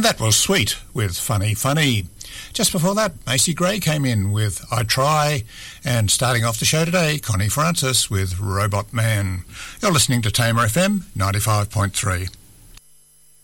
that was Sweet with Funny Funny. Just before that, Macy Gray came in with I Try, and starting off the show today, Connie Francis with Robot Man. You're listening to Tamer FM 95.3.